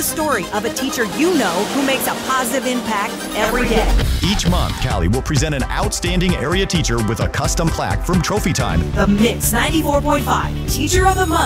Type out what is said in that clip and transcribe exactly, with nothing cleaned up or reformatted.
the story of a teacher you know who makes a positive impact every day. Each month, Callie will present an outstanding area teacher with a custom plaque from Trophy Time. The Mix ninety-four point five Teacher of the Month.